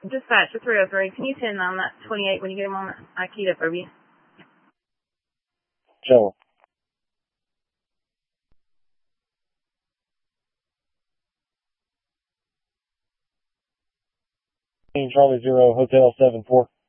Dispatch to 303. Can you send on that 28 when you get a moment? I keyed up over you. Sure. Charlie 0, Hotel 7-4.